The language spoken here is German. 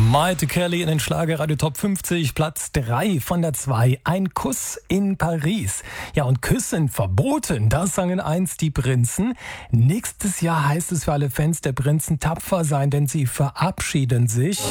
Maite Kelly in den Schlagerradio Top 50, Platz 3 von der 2. Ein Kuss in Paris. Ja, und Küssen verboten, das sangen einst die Prinzen. Nächstes Jahr heißt es für alle Fans der Prinzen tapfer sein, denn sie verabschieden sich.